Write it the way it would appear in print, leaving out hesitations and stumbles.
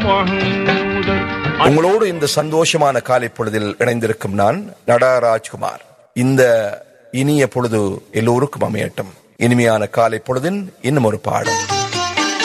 உங்களோடு இந்த சந்தோஷமான காலை பொழுதில் இணைந்திருக்கும் நான் நடா ராஜ்குமார். இந்த இனிய பொழுது எல்லோருக்கும் அமையட்டும். இனிமையான காலை பொழுதின் இன்னும் ஒரு பாடம்.